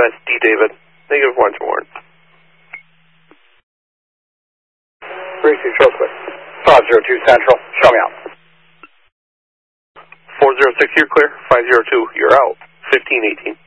D. David. Negative 1 to warrant. 36 real quick. 502 Central, show me out. 406, you're clear. 502, you're out. 1518.